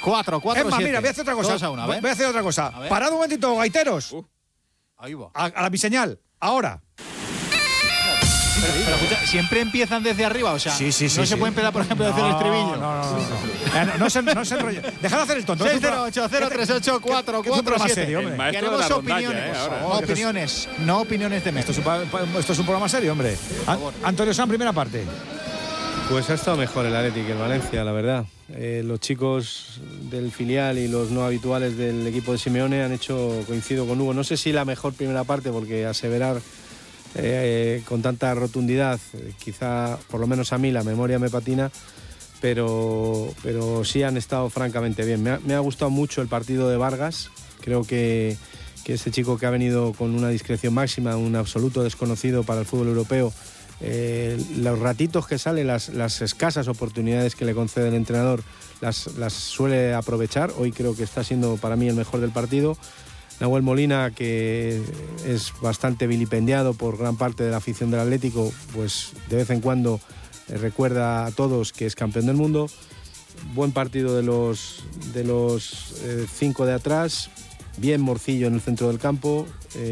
4, Es más, 7. mira, voy a hacer otra cosa. 2-1, Voy a hacer otra cosa. Parad un momentito, gaiteros. Ahí va. A mi señal. Ahora. Pero escucha, siempre empiezan desde arriba, o sea, Sí, no se puede empezar, por ejemplo, desde el estribillo. No se enrolle. Dejad hacer el tonto. 608-038-447. Queremos opiniones. No opiniones de Messi. Esto es un programa serio, hombre. Antonio Sanz, primera parte. Pues ha estado mejor el Athletic que el Valencia, la verdad. Los chicos del filial y los no habituales del equipo de Simeone han hecho, coincido con Hugo, no sé si la mejor primera parte, porque aseverar con tanta rotundidad, quizá por lo menos a mí la memoria me patina, pero sí han estado francamente bien. Me ha gustado mucho el partido de Vargas. Creo que este chico que ha venido con una discreción máxima, un absoluto desconocido para el fútbol europeo, los ratitos que sale, las escasas oportunidades que le concede el entrenador, las suele aprovechar. Hoy creo que está siendo para mí el mejor del partido. Nahuel Molina, que es bastante vilipendiado por gran parte de la afición del Atlético, pues de vez en cuando recuerda a todos que es campeón del mundo. Buen partido de los 5 de atrás. Bien Morcillo en el centro del campo.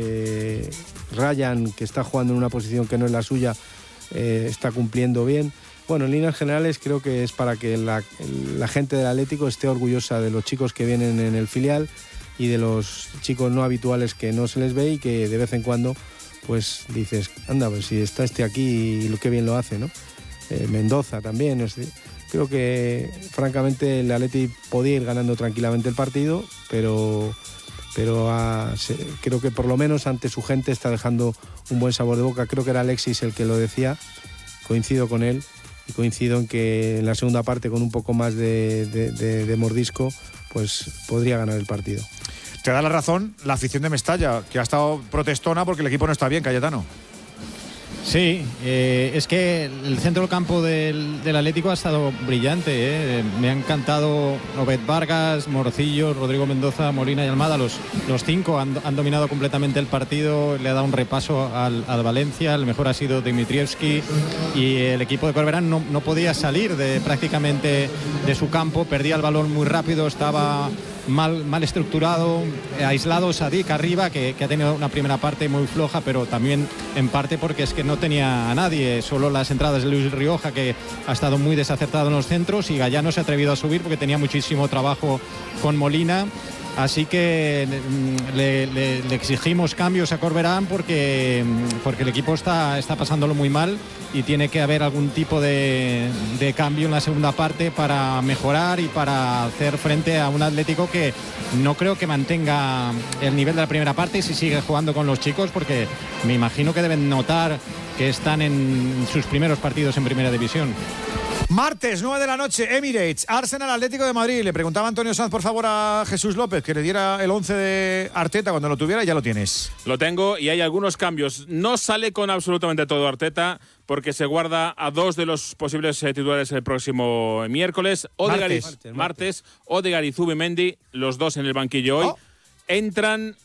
Ryan, que está jugando en una posición que no es la suya, está cumpliendo bien. Bueno, en líneas generales creo que es para que la gente del Atlético esté orgullosa de los chicos que vienen en el filial y de los chicos no habituales que no se les ve y que de vez en cuando pues dices, anda, pues si está este aquí y lo que bien lo hace, ¿no? Mendoza también. Creo que francamente el Atleti podía ir ganando tranquilamente el partido, pero creo que por lo menos ante su gente está dejando un buen sabor de boca. Creo que era Alexis el que lo decía, coincido con él y coincido en que en la segunda parte con un poco más de mordisco pues podría ganar el partido. Te da la razón la afición de Mestalla, que ha estado protestona porque el equipo no está bien, Cayetano. Sí, es que el centro del campo del Atlético ha estado brillante. Me ha encantado Obed Vargas, Morcillo, Rodrigo Mendoza, Molina y Almada. Los 5 han dominado completamente el partido. Le ha dado un repaso al Valencia. El mejor ha sido Dimitrievski. Y el equipo de Corberán no podía salir prácticamente de su campo. Perdía el balón muy rápido, estaba mal estructurado, aislado Sadik arriba, que ha tenido una primera parte muy floja, pero también en parte porque es que no tenía a nadie, solo las entradas de Luis Rioja, que ha estado muy desacertado en los centros, y Gallá no se ha atrevido a subir porque tenía muchísimo trabajo con Molina. Así que le exigimos cambios a Corberán porque el equipo está pasándolo muy mal y tiene que haber algún tipo de cambio en la segunda parte para mejorar y para hacer frente a un Atlético que no creo que mantenga el nivel de la primera parte si sigue jugando con los chicos, porque me imagino que deben notar que están en sus primeros partidos en Primera División. Martes, 9 de la noche, Emirates, Arsenal, Atlético de Madrid. Le preguntaba Antonio Sanz, por favor, a Jesús López que le diera el 11 de Arteta cuando lo tuviera. Ya lo tienes. Lo tengo y hay algunos cambios. No sale con absolutamente todo Arteta porque se guarda a 2 de los posibles titulares el próximo miércoles. Martes. Odegaard y Zubimendi, los 2 en el banquillo hoy. Entran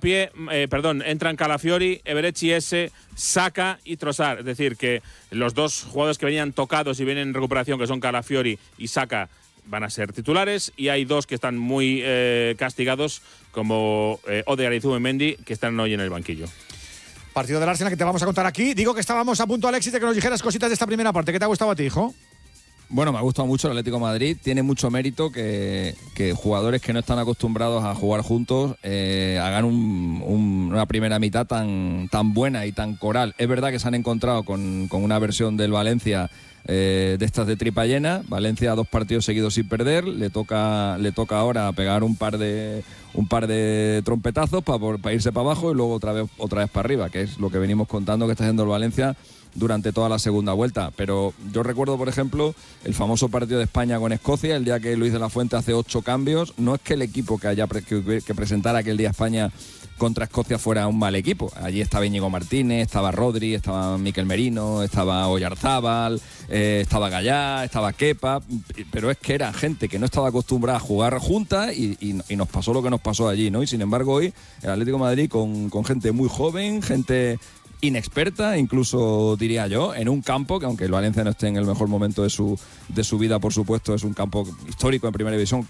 Calafiori, Everett S, Saka y Trossard. Es decir, que los 2 jugadores que venían tocados y vienen en recuperación, que son Calafiori y Saka, van a ser titulares. Y hay 2 que están muy castigados, como Odegaard y Zubimendi, que están hoy en el banquillo. Partido del Arsenal que te vamos a contar aquí. Digo que estábamos a punto, Alexis, de que nos dijeras cositas de esta primera parte. ¿Qué te ha gustado a ti, hijo? Bueno, me ha gustado mucho el Atlético de Madrid. Tiene mucho mérito que jugadores que no están acostumbrados a jugar juntos hagan una primera mitad tan buena y tan coral. Es verdad que se han encontrado con una versión del Valencia de estas de tripa llena. Valencia 2 partidos seguidos sin perder. Le toca ahora pegar un par de trompetazos para irse para abajo y luego otra vez para arriba, que es lo que venimos contando que está haciendo el Valencia durante toda la segunda vuelta. Pero yo recuerdo, por ejemplo, el famoso partido de España con Escocia, el día que Luis de la Fuente hace 8 cambios. No es que el equipo que presentara aquel día España contra Escocia fuera un mal equipo. Allí estaba Íñigo Martínez, estaba Rodri, estaba Mikel Merino, estaba Oyarzábal, estaba Gallá, estaba Kepa, pero es que era gente que no estaba acostumbrada a jugar juntas y nos pasó lo que nos pasó allí, ¿no? Y sin embargo hoy el Atlético de Madrid con gente muy joven, gente inexperta, incluso diría yo, en un campo que, aunque el Valencia no esté en el mejor momento de su vida, por supuesto, es un campo histórico en Primera División,